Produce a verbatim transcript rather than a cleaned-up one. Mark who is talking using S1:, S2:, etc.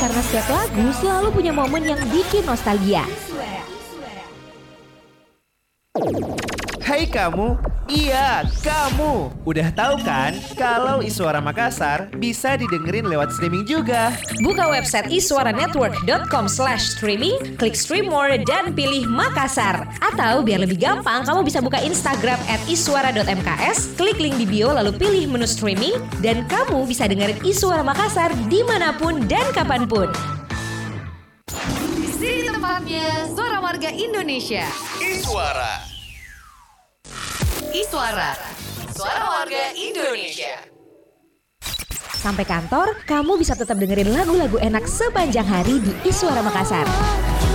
S1: karena setiap lagu selalu punya momen yang bikin nostalgia.
S2: Hai kamu, iya kamu. Udah tahu kan kalau Iswara Makassar bisa didengerin lewat streaming juga.
S1: Buka website iswaranetwork dot com slash streaming, klik stream more dan pilih Makassar. Atau biar lebih gampang, kamu bisa buka Instagram at iswara dot m k s, klik link di bio lalu pilih menu streaming, dan kamu bisa dengerin Iswara Makassar dimanapun dan kapanpun.
S3: Di sini tempatnya Suara Warga Indonesia.
S2: Iswara.
S3: Iswara, Suara Warga Indonesia.
S1: Sampai kantor, kamu bisa tetap dengerin lagu-lagu enak sepanjang hari di Iswara Makassar.